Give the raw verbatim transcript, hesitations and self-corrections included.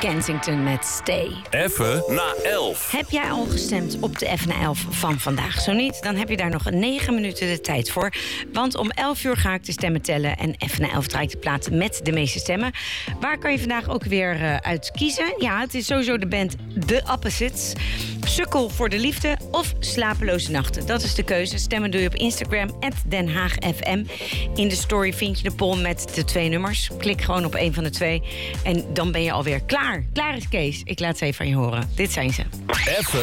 Kensington met Stay. Even na elf. Heb jij al gestemd op de Even na elf van vandaag? Zo niet, dan heb je daar nog negen minuten de tijd voor. Want om elf uur ga ik de stemmen tellen. En Even na elf draait de plaat met de meeste stemmen. Waar kan je vandaag ook weer uh, uit kiezen? Ja, het is sowieso de band The Opposites. Sukkel voor de liefde of slapeloze nachten. Dat is de keuze. Stemmen doe je op Instagram, at Den Haag F M. In de story vind je de poll met de twee nummers. Klik gewoon op een van de twee. En dan ben je alweer klaar. Klaar is Kees. Ik laat ze even van je horen. Dit zijn ze. Even